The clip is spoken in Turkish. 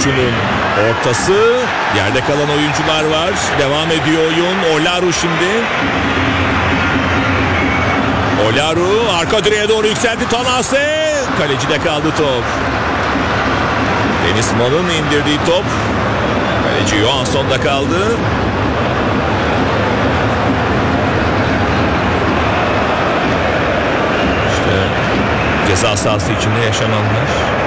Uçu'nun ortası. Yerde kalan oyuncular var. Devam ediyor oyun. Olaru şimdi. Olaru arka direğe doğru yükseltti. Tanase. Kalecide kaldı top. Deniz Mal'ın indirdiği top. Kaleci Johansson'da kaldı. İşte ceza sahası içinde yaşananlar.